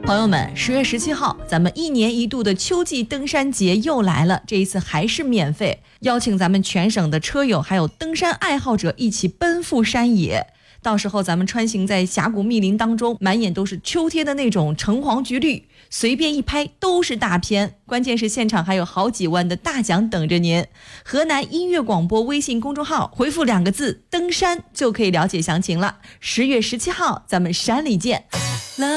朋友们，10月17号，咱们1年1度的秋季登山节又来了，这一次还是免费，邀请咱们全省的车友还有登山爱好者一起奔赴山野。到时候咱们穿行在峡谷密林当中，满眼都是秋天的那种橙黄橘绿，随便一拍都是大片。关键是现场还有好几万的大奖等着您。河南音乐广播微信公众号回复2个字登山就可以了解详情了。10月17号咱们山里见。